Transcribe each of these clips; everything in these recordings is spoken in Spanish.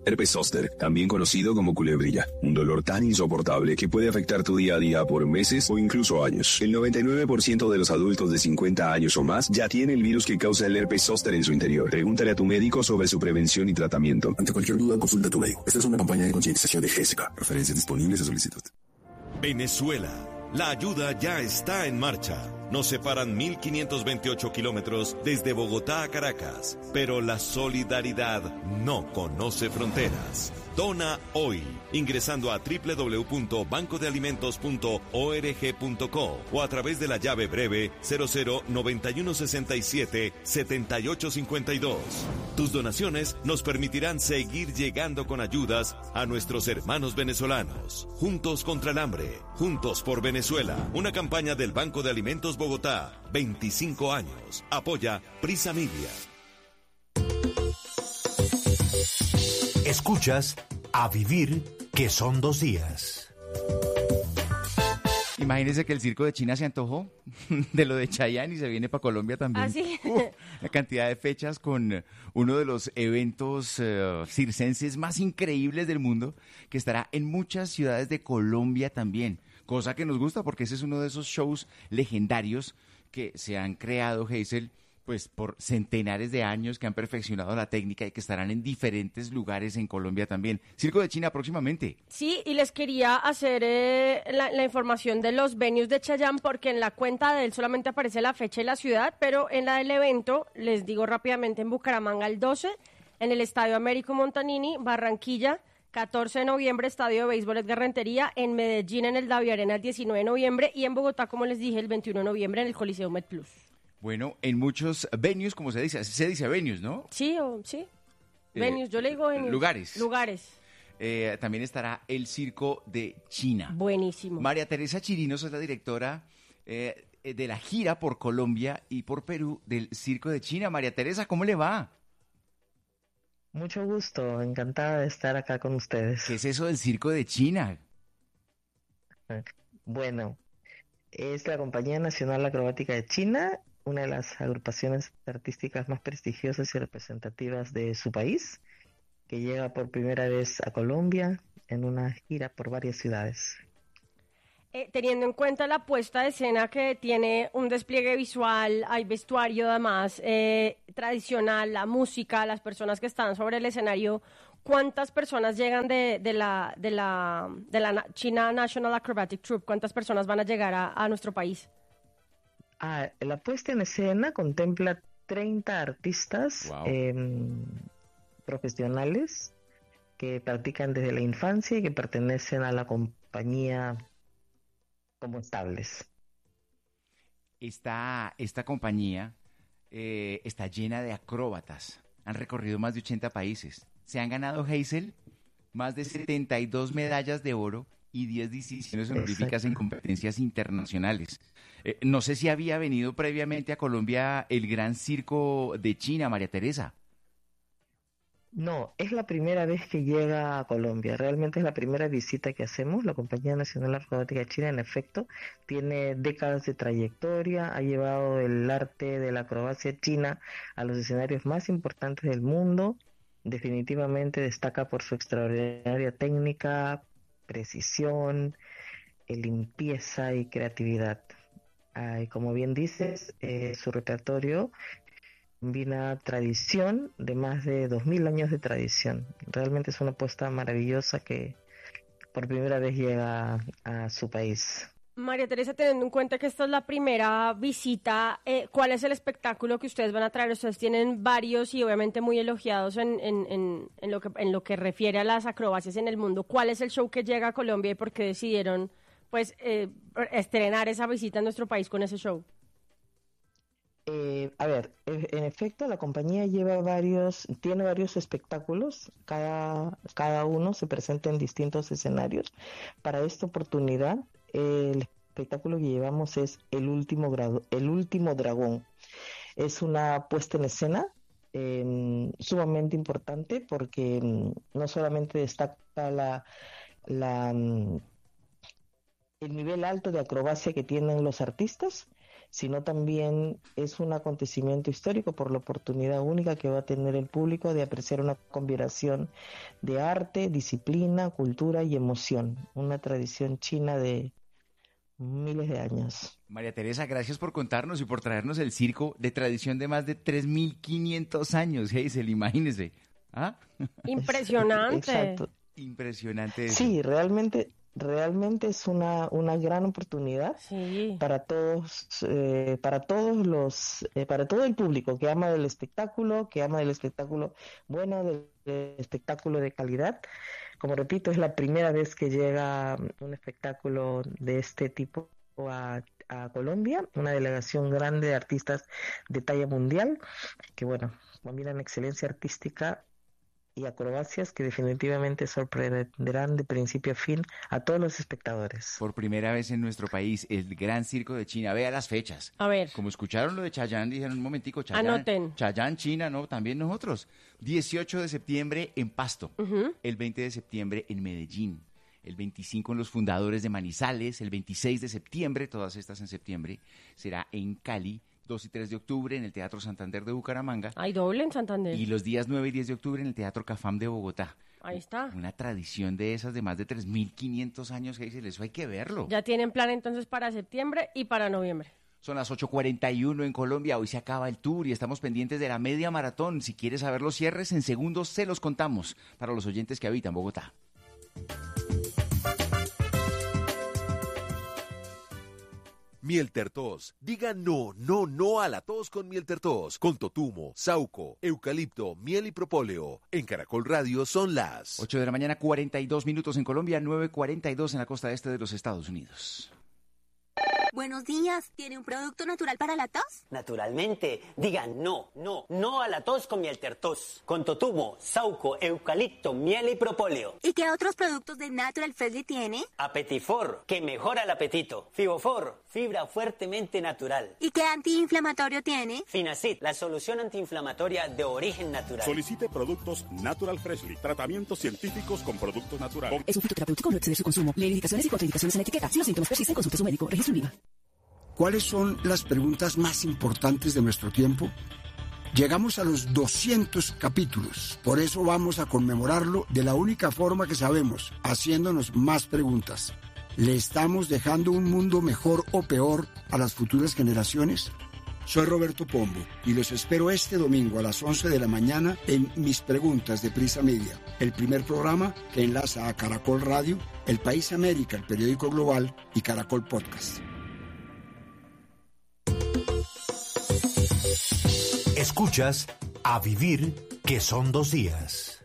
Herpes zóster, también conocido como culebrilla, un dolor tan insoportable que puede afectar tu día a día por meses o incluso años. El 99% de los adultos de 50 años o más ya tiene el virus que causa el herpes zóster en su interior. Pregúntale a tu médico sobre su prevención y tratamiento. Ante cualquier duda, consulta a tu médico. Esta es una campaña de concientización de GESECA. Referencias disponibles a solicitud. Venezuela. La ayuda ya está en marcha. Nos separan 1.528 kilómetros desde Bogotá a Caracas, pero la solidaridad no conoce fronteras. Dona hoy, ingresando a www.bancodealimentos.org.co o a través de la llave breve 009167-7852. Tus donaciones nos permitirán seguir llegando con ayudas a nuestros hermanos venezolanos. Juntos contra el hambre, juntos por Venezuela. Una campaña del Banco de Alimentos Bogotá, 25 años. Apoya Prisa Media. Escuchas A Vivir, que son 2 días. Imagínense que el circo de China se antojó de lo de Chayanne y se viene para Colombia también. ¿Ah, sí? La cantidad de fechas con uno de los eventos circenses más increíbles del mundo, que estará en muchas ciudades de Colombia también. Cosa que nos gusta porque ese es uno de esos shows legendarios que se han creado, Hazel, pues por centenares de años, que han perfeccionado la técnica y que estarán en diferentes lugares en Colombia también. Circo de China próximamente. Sí, y les quería hacer la información de los venues de Chayanne, porque en la cuenta de él solamente aparece la fecha y la ciudad, pero en la del evento, les digo rápidamente, en Bucaramanga el 12, en el Estadio Américo Montanini, Barranquilla, 14 de noviembre, Estadio de Béisbol Edgar Rentería, en Medellín, en el Davi Arena, el 19 de noviembre, y en Bogotá, como les dije, el 21 de noviembre, en el Coliseo MedPlus. Bueno, en muchos venues, como se dice venues, ¿no? Sí, sí. Venues, yo le digo venues. Lugares. También estará el Circo de China. Buenísimo. María Teresa Chirinos es la directora de la gira por Colombia y por Perú del Circo de China. María Teresa, ¿cómo le va? Mucho gusto, encantada de estar acá con ustedes. ¿Qué es eso del Circo de China? Bueno, es la Compañía Nacional Acrobática de China, una de las agrupaciones artísticas más prestigiosas y representativas de su país, que llega por primera vez a Colombia en una gira por varias ciudades. Teniendo en cuenta la puesta de escena que tiene un despliegue visual, hay vestuario además tradicional, la música, las personas que están sobre el escenario, ¿cuántas personas llegan de la China National Acrobatic Troupe? ¿Cuántas personas van a llegar a nuestro país? La puesta en escena contempla 30 artistas profesionales que practican desde la infancia y que pertenecen a la compañía como estables. Esta compañía está llena de acróbatas. Han recorrido más de 80 países. Se han ganado, Hazel, más de 72 medallas de oro y 10 distinciones honoríficas en competencias internacionales. No sé si había venido previamente a Colombia el Gran Circo de China, María Teresa. No, es la primera vez que llega a Colombia. Realmente es la primera visita que hacemos. La Compañía Nacional Acrobática de China, en efecto, tiene décadas de trayectoria, ha llevado el arte de la acrobacia china a los escenarios más importantes del mundo. Definitivamente destaca por su extraordinaria técnica, precisión, limpieza y creatividad. Y como bien dices, su repertorio combina tradición de más de 2000 años de tradición. Realmente es una apuesta maravillosa que por primera vez llega a su país. María Teresa, teniendo en cuenta que esta es la primera visita, ¿cuál es el espectáculo que ustedes van a traer? Ustedes tienen varios y obviamente muy elogiados en lo que refiere a las acrobacias en el mundo. ¿Cuál es el show que llega a Colombia y por qué decidieron estrenar esa visita en nuestro país con ese show? En efecto, la compañía tiene varios espectáculos, cada uno se presenta en distintos escenarios. Para esta oportunidad, el espectáculo que llevamos es El Último Dragón. Es una puesta en escena sumamente importante porque no solamente destaca el nivel alto de acrobacia que tienen los artistas, sino también es un acontecimiento histórico por la oportunidad única que va a tener el público de apreciar una combinación de arte, disciplina, cultura y emoción, una tradición china de miles de años. María Teresa, gracias por contarnos y por traernos el circo de tradición de más de 3.500 años, Hazel, imagínese. ¿Ah? Impresionante. Exacto. Impresionante eso. Sí, realmente es una gran oportunidad Sí. para todos, para todo el público que ama del espectáculo bueno, del espectáculo de calidad. Como repito, es la primera vez que llega un espectáculo de este tipo a Colombia, una delegación grande de artistas de talla mundial, que bueno, combinan excelencia artística y acrobacias que definitivamente sorprenderán de principio a fin a todos los espectadores. Por primera vez en nuestro país, el Gran Circo de China. Vea las fechas. A ver. Como escucharon lo de Chayanne, dijeron un momentico, Chayanne. Anoten. Chayanne, China, no, también nosotros. 18 de septiembre en Pasto. El 20 de septiembre en Medellín. El 25 en Los Fundadores de Manizales. El 26 de septiembre, todas estas en septiembre, será en Cali. 2 y 3 de octubre en el Teatro Santander de Bucaramanga. Hay doble en Santander. Y los días 9 y 10 de octubre en el Teatro Cafam de Bogotá. Ahí está. Una tradición de esas de más de 3.500 años, Hazel, eso hay que verlo. Ya tienen plan entonces para septiembre y para noviembre. Son las 8:41 en Colombia, hoy se acaba el tour y estamos pendientes de la media maratón. Si quieres saber los cierres, en segundos se los contamos para los oyentes que habitan Bogotá. Mieltertos. Diga no, no, no a la tos con Mieltertos. Con totumo, sauco, eucalipto, miel y propóleo. En Caracol Radio son las 8 de la mañana, 42 minutos en Colombia, 9:42 en la costa este de los Estados Unidos. Buenos días, ¿tiene un producto natural para la tos? Naturalmente, digan no, no, no a la tos con Mieltertos. Con totumo, sauco, eucalipto, miel y propóleo. ¿Y qué otros productos de Natural Freshly tiene? Apetifor, que mejora el apetito. Fibofor, fibra fuertemente natural. ¿Y qué antiinflamatorio tiene? Finacid, la solución antiinflamatoria de origen natural. Solicite productos Natural Freshly, tratamientos científicos con productos naturales. Es un fitoterapéutico, no exceder su consumo. Lee indicaciones y contraindicaciones en la etiqueta. Si los síntomas persisten, consulte a su médico. Registro IVA. ¿Cuáles son las preguntas más importantes de nuestro tiempo? Llegamos a los 200 capítulos, por eso vamos a conmemorarlo de la única forma que sabemos, haciéndonos más preguntas. ¿Le estamos dejando un mundo mejor o peor a las futuras generaciones? Soy Roberto Pombo y los espero este domingo a las 11 de la mañana en Mis Preguntas de Prisa Media, el primer programa que enlaza a Caracol Radio, El País América, el periódico global y Caracol Podcast. Escuchas A Vivir, que son 2 días.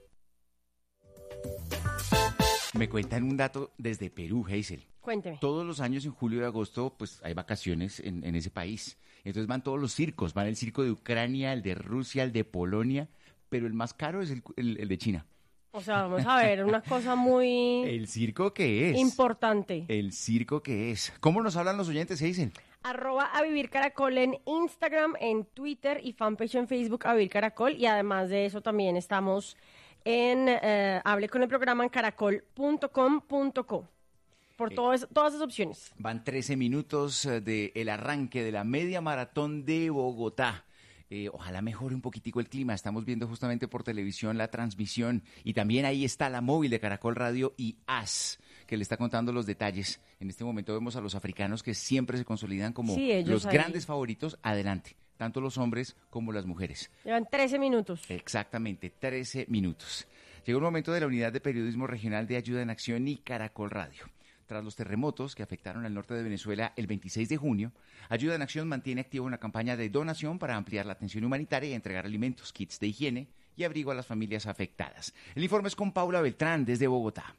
Me cuentan un dato desde Perú, Hazel. Cuénteme. Todos los años en julio y agosto, pues hay vacaciones en ese país. Entonces van todos los circos, van el circo de Ucrania, el de Rusia, el de Polonia, pero el más caro es el de China. O sea, vamos a ver, una cosa muy... ¿El circo qué es? Importante. El circo qué es. ¿Cómo nos hablan los oyentes, Hazel? @avivircaracol en Instagram, en Twitter y fanpage en Facebook, A Vivir Caracol. Y además de eso también estamos en Hable con el programa en caracol.com.co. Por todas esas opciones. Van 13 minutos del arranque de la media maratón de Bogotá. Ojalá mejore un poquitico el clima. Estamos viendo justamente por televisión la transmisión y también ahí está la móvil de Caracol Radio y AS, que le está contando los detalles. En este momento vemos a los africanos que siempre se consolidan como los grandes favoritos. Adelante, tanto los hombres como las mujeres. Llevan 13 minutos. Exactamente, 13 minutos. Llegó el momento de la Unidad de Periodismo Regional de Ayuda en Acción y Caracol Radio. Tras los terremotos que afectaron al norte de Venezuela el 26 de junio, Ayuda en Acción mantiene activa una campaña de donación para ampliar la atención humanitaria y entregar alimentos, kits de higiene y abrigo a las familias afectadas. El informe es con Paula Beltrán desde Bogotá.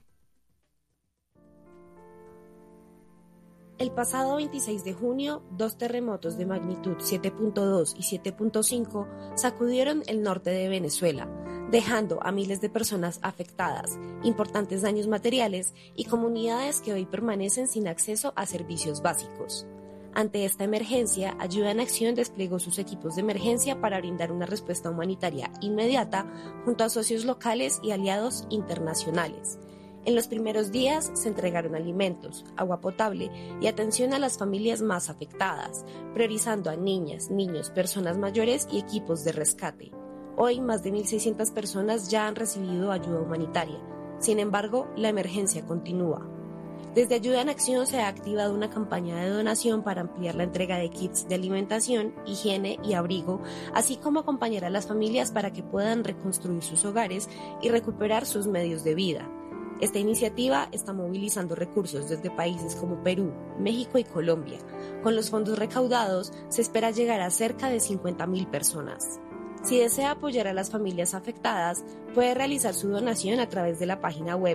El pasado 26 de junio, 2 terremotos de magnitud 7.2 y 7.5 sacudieron el norte de Venezuela, dejando a miles de personas afectadas, importantes daños materiales y comunidades que hoy permanecen sin acceso a servicios básicos. Ante esta emergencia, Ayuda en Acción desplegó sus equipos de emergencia para brindar una respuesta humanitaria inmediata junto a socios locales y aliados internacionales. En los primeros días se entregaron alimentos, agua potable y atención a las familias más afectadas, priorizando a niñas, niños, personas mayores y equipos de rescate. Hoy, más de 1.600 personas ya han recibido ayuda humanitaria. Sin embargo, la emergencia continúa. Desde Ayuda en Acción se ha activado una campaña de donación para ampliar la entrega de kits de alimentación, higiene y abrigo, así como acompañar a las familias para que puedan reconstruir sus hogares y recuperar sus medios de vida. Esta iniciativa está movilizando recursos desde países como Perú, México y Colombia. Con los fondos recaudados, se espera llegar a cerca de 50.000 personas. Si desea apoyar a las familias afectadas, puede realizar su donación a través de la página web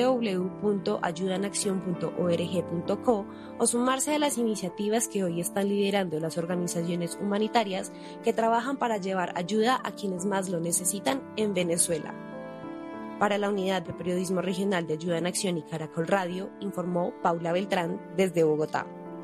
www.ayudanaccion.org.co o sumarse a las iniciativas que hoy están liderando las organizaciones humanitarias que trabajan para llevar ayuda a quienes más lo necesitan en Venezuela. Para la Unidad de Periodismo Regional de Ayuda en Acción y Caracol Radio, informó Paula Beltrán desde Bogotá.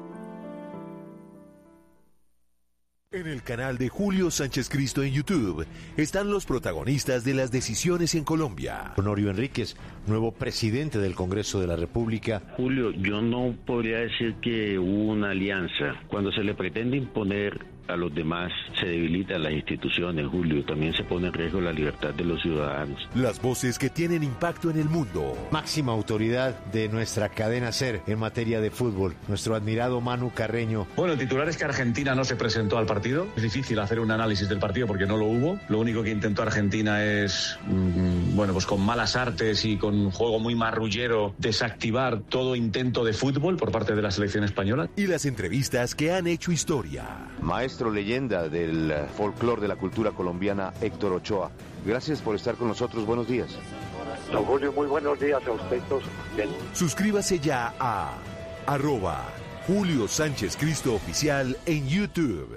En el canal de Julio Sánchez Cristo en YouTube están los protagonistas de las decisiones en Colombia. Honorio Enríquez, nuevo presidente del Congreso de la República. Julio, yo no podría decir que hubo una alianza. Cuando se le pretende imponer a los demás, se debilitan las instituciones, Julio. También se pone en riesgo la libertad de los ciudadanos. Las voces que tienen impacto en el mundo. Máxima autoridad de nuestra cadena SER en materia de fútbol, nuestro admirado Manu Carreño. Bueno, el titular es que Argentina no se presentó al partido. Es difícil hacer un análisis del partido porque no lo hubo. Lo único que intentó Argentina es, pues con malas artes y con un juego muy marrullero, desactivar todo intento de fútbol por parte de la selección española. Y las entrevistas que han hecho historia. Maestro leyenda del folclore de la cultura colombiana, Héctor Ochoa. Gracias por estar con nosotros. Buenos días. Don Julio, muy buenos días a usted todos. Suscríbase ya a @Julio Sánchez Cristo Oficial en YouTube.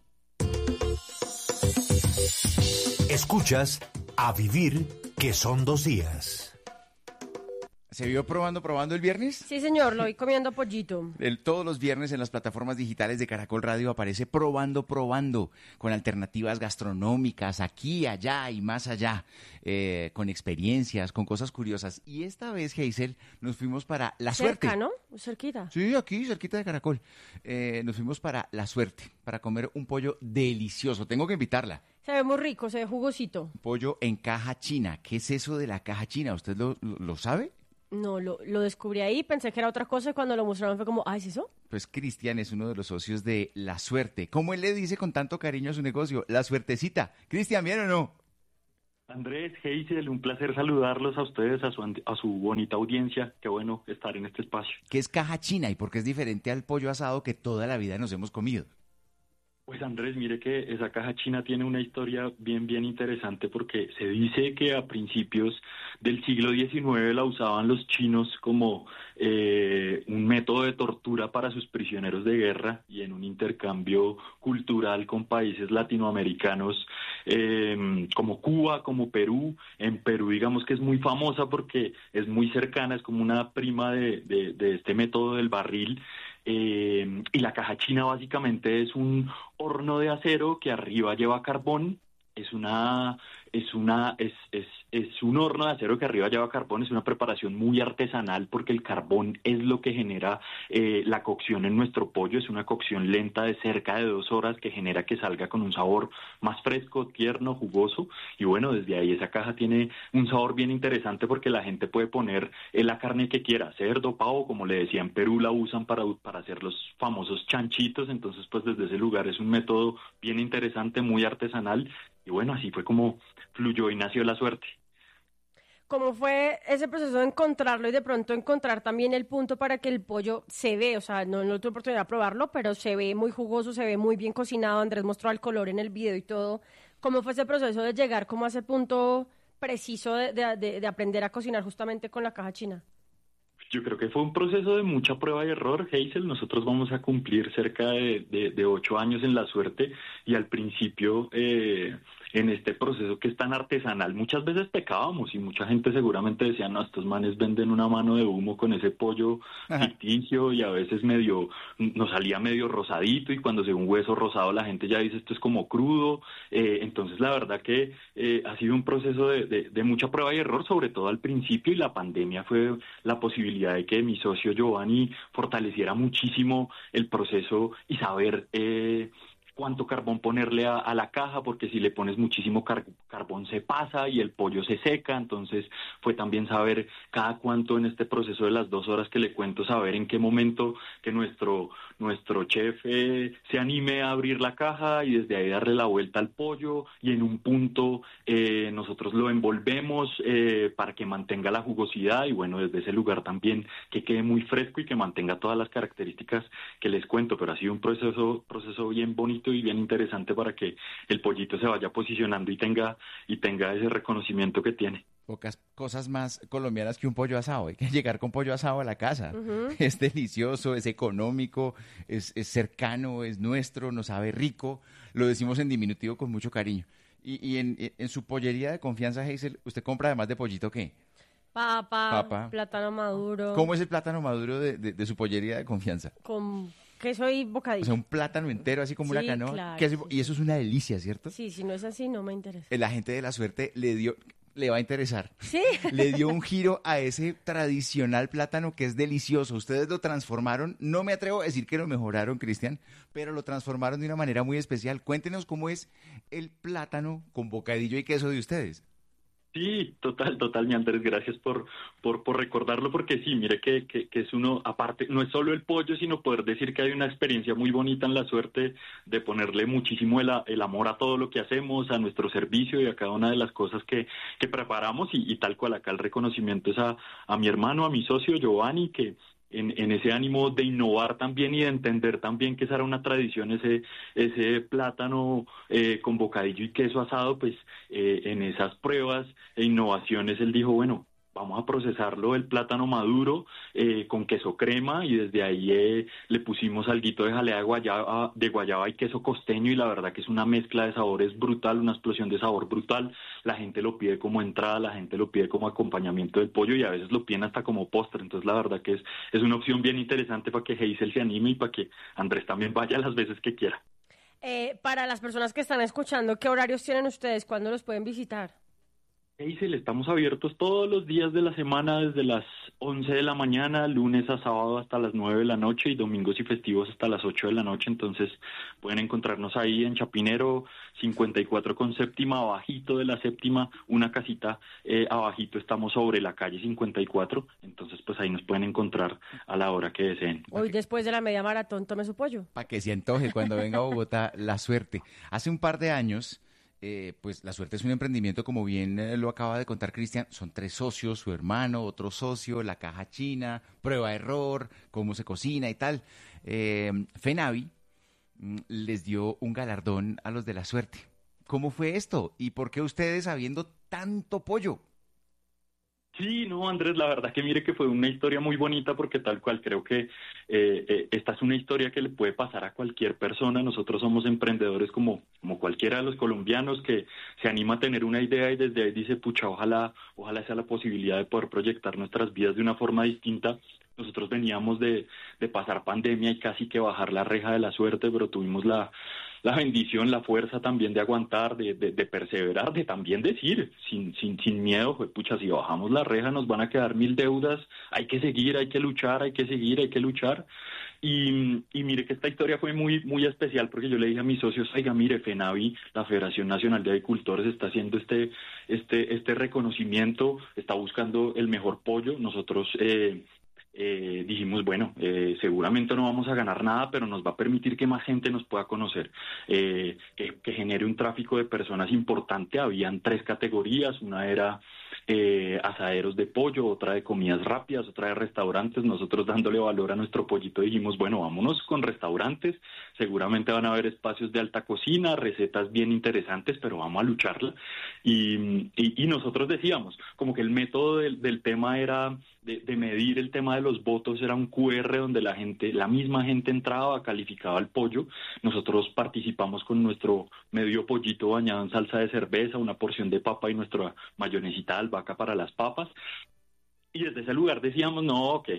Escuchas A Vivir, que son 2 días. ¿Se vio probando el viernes? Sí, señor, lo vi comiendo pollito. Todos los viernes en las plataformas digitales de Caracol Radio aparece probando, con alternativas gastronómicas aquí, allá y más allá, con experiencias, con cosas curiosas. Y esta vez, Geisel, nos fuimos para La Suerte. Cerca, ¿no? Cerquita. Sí, aquí, cerquita de Caracol. Nos fuimos para La Suerte, para comer un pollo delicioso. Tengo que invitarla. Se ve muy rico, se ve jugosito. Pollo en caja china. ¿Qué es eso de la caja china? ¿Usted lo sabe? No, lo descubrí ahí, pensé que era otra cosa y cuando lo mostraron fue como, ¿es eso? Pues Cristian es uno de los socios de La Suerte. ¿Cómo él le dice con tanto cariño a su negocio? La Suertecita. Cristian, ¿bien o no? Andrés, Geisel, un placer saludarlos a ustedes, a su bonita audiencia. Qué bueno estar en este espacio. ¿Qué es caja china y por qué es diferente al pollo asado que toda la vida nos hemos comido? Pues Andrés, mire que esa caja china tiene una historia bien interesante porque se dice que a principios del siglo XIX la usaban los chinos como un método de tortura para sus prisioneros de guerra y en un intercambio cultural con países latinoamericanos como Cuba, como Perú. En Perú digamos que es muy famosa porque es muy cercana, es como una prima de este método del barril. Y la caja china básicamente es un horno de acero que arriba lleva carbón. Es un horno de acero que arriba lleva carbón, es una preparación muy artesanal porque el carbón es lo que genera la cocción en nuestro pollo. Es una cocción lenta de cerca de 2 horas que genera que salga con un sabor más fresco, tierno, jugoso. Y bueno, desde ahí esa caja tiene un sabor bien interesante porque la gente puede poner la carne que quiera, cerdo, pavo, como le decía, en Perú la usan para hacer los famosos chanchitos. Entonces pues desde ese lugar es un método bien interesante, muy artesanal. Y bueno, así fue como fluyó y nació La Suerte. ¿Cómo fue ese proceso de encontrarlo y de pronto encontrar también el punto para que el pollo se ve? O sea, no tuve oportunidad de probarlo, pero se ve muy jugoso, se ve muy bien cocinado. Andrés mostró el color en el video y todo. ¿Cómo fue ese proceso de llegar como a ese punto preciso de aprender a cocinar justamente con la caja china? Yo creo que fue un proceso de mucha prueba y error, Geisel. Nosotros vamos a cumplir cerca de 8 años en La Suerte y al principio en este proceso que es tan artesanal. Muchas veces pecábamos y mucha gente seguramente decía, no, estos manes venden una mano de humo con ese pollo ficticio, y a veces nos salía medio rosadito, y cuando se ve un hueso rosado la gente ya dice esto es como crudo. Entonces la verdad que ha sido un proceso de mucha prueba y error, sobre todo al principio, y la pandemia fue la posibilidad de que mi socio Giovanni fortaleciera muchísimo el proceso y saber cuánto carbón ponerle a la caja, porque si le pones muchísimo carbón se pasa y el pollo se seca. Entonces fue también saber cada cuánto en este proceso de las 2 horas que le cuento, saber en qué momento que nuestro chef se anime a abrir la caja y desde ahí darle la vuelta al pollo, y en un punto nosotros lo envolvemos para que mantenga la jugosidad, y bueno, desde ese lugar también que quede muy fresco y que mantenga todas las características que les cuento. Pero ha sido un proceso bien bonito y bien interesante para que el pollito se vaya posicionando y tenga ese reconocimiento que tiene. Pocas cosas más colombianas que un pollo asado. Hay que llegar con pollo asado a la casa. Es delicioso, es económico, es cercano, es nuestro, nos sabe rico. Lo decimos en diminutivo con mucho cariño. Y en su pollería de confianza, Hazel, ¿usted compra además de pollito qué? Papa, plátano maduro. ¿Cómo es el plátano maduro de su pollería de confianza? Con queso y bocadillo. O sea, un plátano entero, así como una canoa. Claro, y eso es una delicia, ¿cierto? Sí, si no es así, no me interesa. La gente de La Suerte le va a interesar. Sí. Le dio un giro a ese tradicional plátano que es delicioso. Ustedes lo transformaron, no me atrevo a decir que lo mejoraron, Cristian, pero lo transformaron de una manera muy especial. Cuéntenos cómo es el plátano con bocadillo y queso de ustedes. Sí, total, mi Andrés, gracias por recordarlo, porque sí, mire que es uno, aparte, no es solo el pollo, sino poder decir que hay una experiencia muy bonita en La Suerte de ponerle muchísimo el amor a todo lo que hacemos, a nuestro servicio y a cada una de las cosas que preparamos, y tal cual acá el reconocimiento es a mi hermano, a mi socio Giovanni, que en ese ánimo de innovar también y de entender también que esa era una tradición, ese plátano con bocadillo y queso asado, pues en esas pruebas e innovaciones él dijo, bueno, vamos a procesarlo el plátano maduro con queso crema, y desde ahí le pusimos alguito de jalea de guayaba y queso costeño, y la verdad que es una mezcla de sabores brutal, una explosión de sabor brutal. La gente lo pide como entrada, la gente lo pide como acompañamiento del pollo, y a veces lo piden hasta como postre. Entonces la verdad que es una opción bien interesante para que Hazel se anime y para que Andrés también vaya las veces que quiera. Para las personas que están escuchando, ¿qué horarios tienen ustedes? ¿Cuándo los pueden visitar? Hazel, estamos abiertos todos los días de la semana, desde las 11 de la mañana, lunes a sábado hasta las 9 de la noche, y domingos y festivos hasta las 8 de la noche. Entonces pueden encontrarnos ahí en Chapinero 54 con séptima, abajito de la séptima, una casita abajito, estamos sobre la calle 54. Entonces pues ahí nos pueden encontrar a la hora que deseen. Hoy después de la media maratón, tome su pollo. Para que se antoje cuando venga a Bogotá. La Suerte. Hace un par de años... pues La Suerte es un emprendimiento, como bien lo acaba de contar Cristian. Son 3 socios, su hermano, otro socio, la caja china, prueba error, cómo se cocina y tal. FENAVI les dio un galardón a los de La Suerte. ¿Cómo fue esto? ¿Y por qué ustedes habiendo tanto pollo? Sí, no, Andrés, la verdad que mire que fue una historia muy bonita, porque tal cual creo que esta es una historia que le puede pasar a cualquier persona. Nosotros somos emprendedores como cualquiera de los colombianos que se anima a tener una idea y desde ahí dice, pucha, ojalá sea la posibilidad de poder proyectar nuestras vidas de una forma distinta. Nosotros veníamos de pasar pandemia y casi que bajar la reja de La Suerte, pero tuvimos la bendición, la fuerza también de aguantar, de perseverar, de también decir sin miedo, pucha, si bajamos la reja nos van a quedar 1000 deudas, hay que seguir, hay que luchar, hay que seguir, hay que luchar. Y mire que esta historia fue muy, muy especial, porque yo le dije a mis socios, oiga, mire, FENAVI, la Federación Nacional de Avicultores, está haciendo este reconocimiento, está buscando el mejor pollo. Nosotros dijimos, bueno, seguramente no vamos a ganar nada, pero nos va a permitir que más gente nos pueda conocer, que genere un tráfico de personas importante. Habían 3 categorías, una era asaderos de pollo, otra de comidas rápidas, otra de restaurantes. Nosotros dándole valor a nuestro pollito dijimos, bueno, vámonos con restaurantes, seguramente van a haber espacios de alta cocina, recetas bien interesantes, pero vamos a lucharla. Y nosotros decíamos, como que el método del tema era de medir el tema de los votos, era un QR donde la misma gente entraba, calificaba el pollo. Nosotros participamos con nuestro medio pollito bañado en salsa de cerveza, una porción de papa y nuestra mayonesita de albahaca para las papas. Y desde ese lugar decíamos, no, ¿qué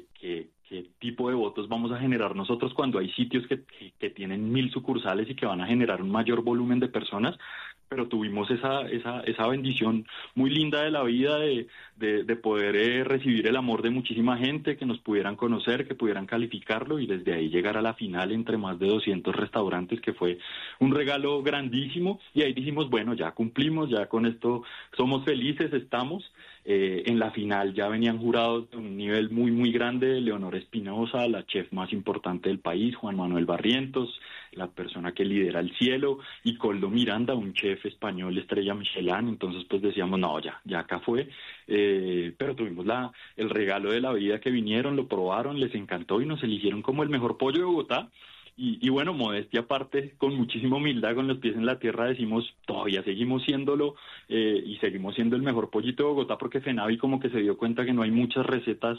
tipo de votos vamos a generar nosotros cuando hay sitios que tienen 1000 sucursales y que van a generar un mayor volumen de personas? Pero tuvimos esa bendición muy linda de la vida de poder recibir el amor de muchísima gente, que nos pudieran conocer, que pudieran calificarlo y desde ahí llegar a la final entre más de 200 restaurantes, que fue un regalo grandísimo. Y ahí dijimos, bueno, ya cumplimos, ya con esto somos felices, estamos. En la final ya venían jurados de un nivel muy, muy grande: Leonor Espinosa, la chef más importante del país, Juan Manuel Barrientos, la persona que lidera el cielo, y Coldo Miranda, un chef español estrella Michelin. Entonces pues decíamos, no, ya acá fue, pero tuvimos el regalo de la vida, que vinieron, lo probaron, les encantó y nos eligieron como el mejor pollo de Bogotá. Y bueno, modestia aparte, con muchísima humildad, con los pies en la tierra, decimos, todavía seguimos siéndolo, y seguimos siendo el mejor pollito de Bogotá, porque Fenavi como que se dio cuenta que no hay muchas recetas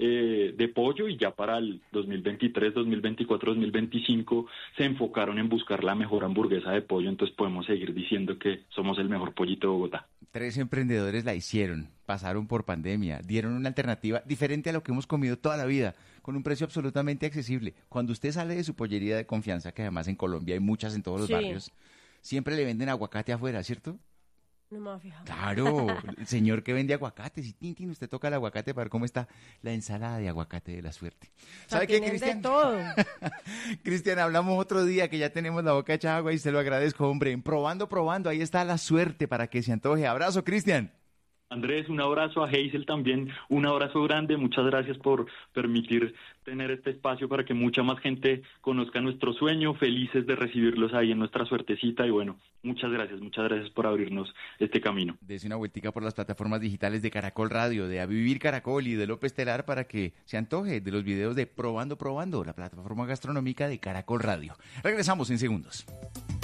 de pollo, y ya para el 2023, 2024, 2025 se enfocaron en buscar la mejor hamburguesa de pollo. Entonces podemos seguir diciendo que somos el mejor pollito de Bogotá. 3 emprendedores la hicieron, pasaron por pandemia, dieron una alternativa diferente a lo que hemos comido toda la vida, con un precio absolutamente accesible. Cuando usted sale de su pollería de confianza, que además en Colombia hay muchas en todos los barrios, siempre le venden aguacate afuera, ¿cierto? No me había fijado. Claro, el señor que vende aguacates, y tin, usted toca el aguacate para ver cómo está la ensalada de aguacate de la suerte. ¿Sabe qué, Cristian? Todo. Cristian, hablamos otro día, que ya tenemos la boca hecha agua, y se lo agradezco, hombre. Probando, ahí está la suerte para que se antoje. Abrazo, Cristian. Andrés, un abrazo. A Hazel también, un abrazo grande. Muchas gracias por permitir tener este espacio para que mucha más gente conozca nuestro sueño. Felices de recibirlos ahí en nuestra suertecita. Y bueno, muchas gracias por abrirnos este camino. Dese una vueltica por las plataformas digitales de Caracol Radio, de A Vivir Caracol y de López Telar, para que se antoje de los videos de Probando, la plataforma gastronómica de Caracol Radio. Regresamos en segundos.